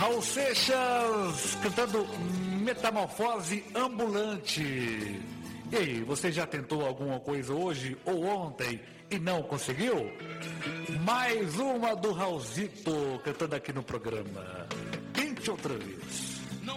Raul Seixas cantando Metamorfose Ambulante. E aí, você já tentou alguma coisa hoje ou ontem e não conseguiu? Mais uma do Raulzito cantando aqui no programa. Tente outra vez.